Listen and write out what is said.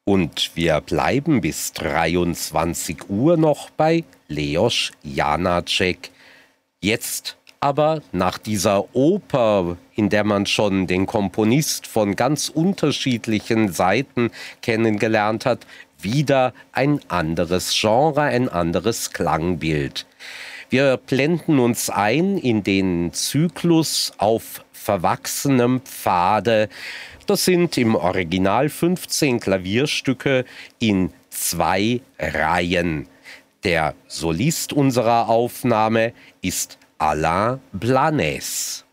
Und wir bleiben bis 23 Uhr noch bei Leoš Janáček. Jetzt aber nach dieser Oper, in der man schon den Komponist von ganz unterschiedlichen Seiten kennengelernt hat, wieder ein anderes Genre, ein anderes Klangbild. Wir blenden uns ein in den Zyklus auf verwachsenem Pfade. Das sind im Original 15 Klavierstücke in 2 Reihen. Der Solist unserer Aufnahme ist Alain Blanes.